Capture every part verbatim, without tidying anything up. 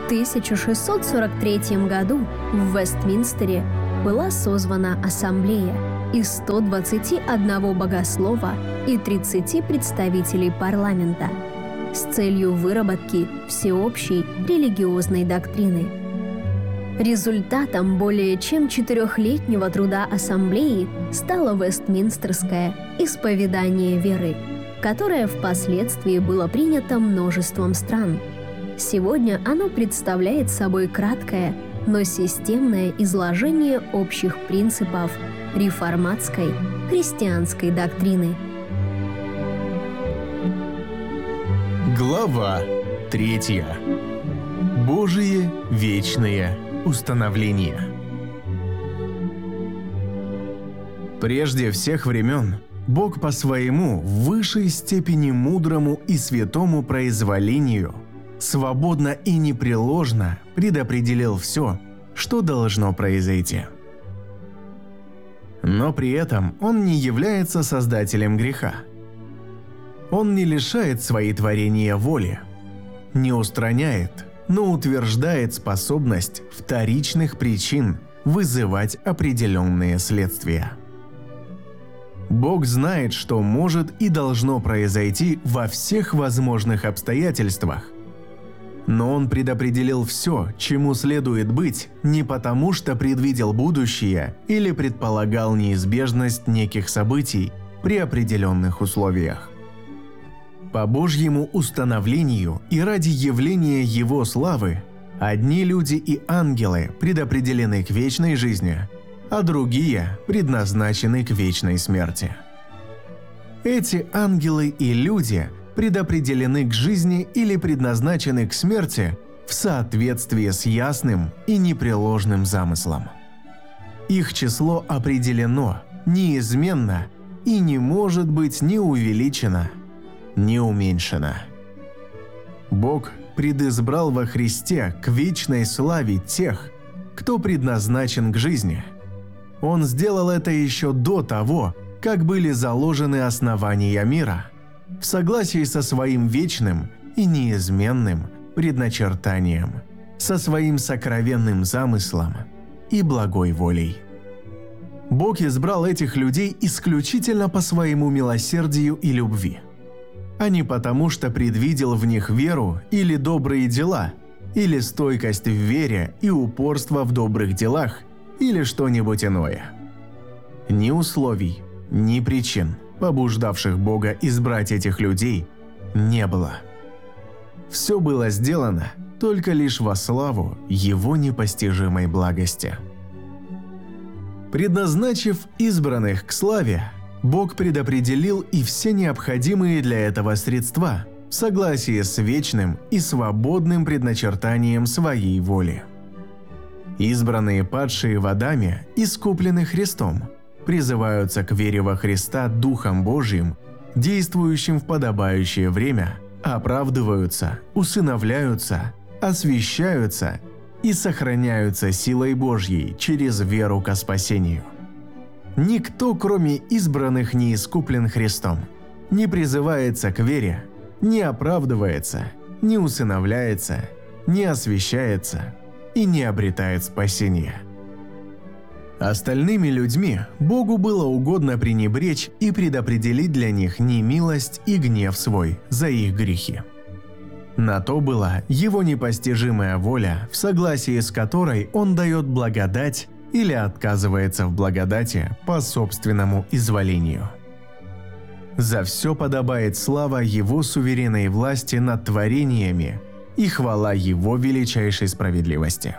В тысяча шестьсот сорок третьем году в Вестминстере была созвана ассамблея из ста двадцати одного богослова и тридцати представителей парламента с целью выработки всеобщей религиозной доктрины. Результатом более чем четырехлетнего труда ассамблеи стало Вестминстерское исповедание веры, которое впоследствии было принято множеством стран. Сегодня оно представляет собой краткое, но системное изложение общих принципов реформатской христианской доктрины. Глава третья. Божие вечное установление. Прежде всех времен Бог по своему в высшей степени мудрому и святому произволению свободно и непреложно предопределил все, что должно произойти. Но при этом Он не является создателем греха. Он не лишает свои творения воли, не устраняет, но утверждает способность вторичных причин вызывать определенные следствия. Бог знает, что может и должно произойти во всех возможных обстоятельствах, но Он предопределил все, чему следует быть, не потому что предвидел будущее или предполагал неизбежность неких событий при определенных условиях. По Божьему установлению и ради явления Его славы одни люди и ангелы предопределены к вечной жизни, а другие предназначены к вечной смерти. Эти ангелы и люди предопределены к жизни или предназначены к смерти в соответствии с ясным и непреложным замыслом. Их число определено, неизменно и не может быть ни увеличено, ни уменьшено. Бог предизбрал во Христе к вечной славе тех, кто предназначен к жизни. Он сделал это еще до того, как были заложены основания мира, в согласии со своим вечным и неизменным предначертанием, со своим сокровенным замыслом и благой волей. Бог избрал этих людей исключительно по своему милосердию и любви, а не потому, что предвидел в них веру или добрые дела, или стойкость в вере и упорство в добрых делах, или что-нибудь иное. Ни условий, ни причин, побуждавших Бога избрать этих людей, не было. Все было сделано только лишь во славу Его непостижимой благости. Предназначив избранных к славе, Бог предопределил и все необходимые для этого средства в согласии с вечным и свободным предначертанием своей воли. Избранные падшие в Адаме, искуплены Христом, призываются к вере во Христа Духом Божьим, действующим в подобающее время, оправдываются, усыновляются, освящаются и сохраняются силой Божьей через веру ко спасению. Никто, кроме избранных, не искуплен Христом, не призывается к вере, не оправдывается, не усыновляется, не освящается и не обретает спасения. Остальными людьми Богу было угодно пренебречь и предопределить для них немилость и гнев свой за их грехи. На то была Его непостижимая воля, в согласии с которой Он дает благодать или отказывается в благодати по собственному изволению. За все подобает слава Его суверенной власти над творениями и хвала Его величайшей справедливости.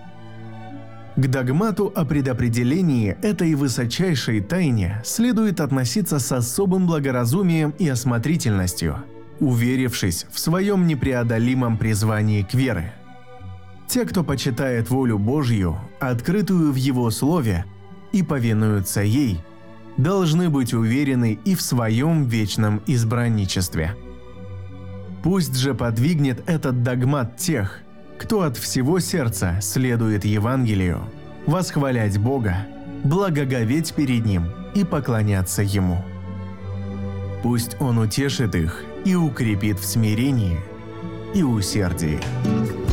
К догмату о предопределении этой высочайшей тайне следует относиться с особым благоразумием и осмотрительностью, уверившись в своем непреодолимом призвании к вере. Те, кто почитает волю Божью, открытую в Его Слове, и повинуются ей, должны быть уверены и в своем вечном избранничестве. Пусть же подвигнет этот догмат тех, кто от всего сердца следует Евангелию, восхвалять Бога, благоговеть перед Ним и поклоняться Ему. Пусть Он утешит их и укрепит в смирении и усердии.